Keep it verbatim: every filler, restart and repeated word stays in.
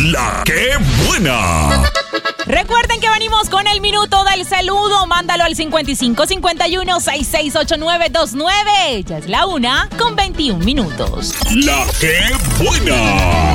La que buena. Recuerden que venimos con el minuto del saludo. Mándalo al cincuenta y cinco cincuenta y uno sesenta y seis ochenta y nueve veintinueve. Ya es la una con veintiún minutos. La que buena.